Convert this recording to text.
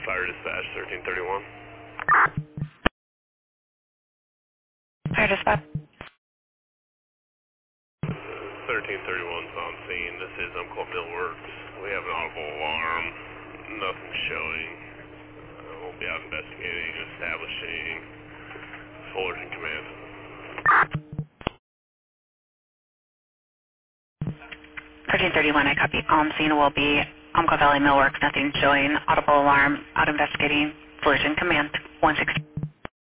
Fire dispatch 1331. Fire dispatch. 1331's on scene. This is Umpqua Millworks. We have an audible alarm. Nothing showing. We'll be out investigating, establishing Fullerton Command. 1331, I copy. On scene will be Umpqua Valley Millworks. Nothing showing. Audible alarm. Out investigating. Fullerton Command 160.